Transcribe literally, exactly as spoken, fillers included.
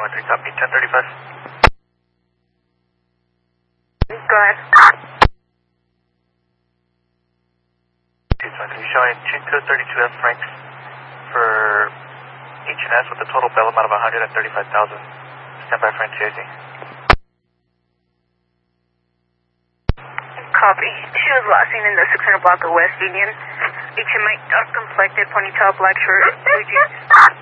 one three, copy, ten thirty-five. Go ahead. two twenty-three, showing two two thirty-two F Franks for H and S with a total bail amount of one hundred thirty-five thousand. Stand by for N C I C. Copy. She was last seen in the six hundred block of West Union. H M I dark complected, ponytail, black shirt, blue jeans.